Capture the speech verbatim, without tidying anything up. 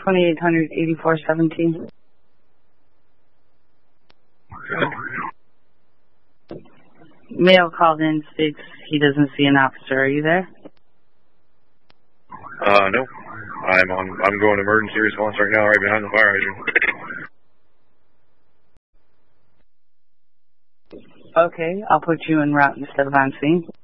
twenty-eight hundred eighty-four seventeen. Male called in, states he doesn't see an officer. Are you there? Uh, no. I'm on, I'm going emergency response right now, right behind the fire hydrant. Okay, I'll put you en route instead of on scene.